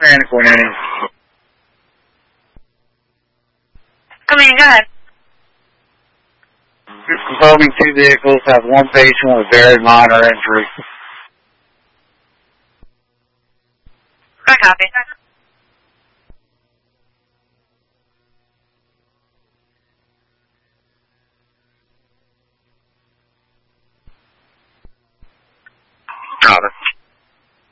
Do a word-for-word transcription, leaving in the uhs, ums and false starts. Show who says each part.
Speaker 1: Santa Quinn Inning.
Speaker 2: Come in, go ahead.
Speaker 1: Involving two vehicles, have one patient with very minor injury.
Speaker 2: I copy.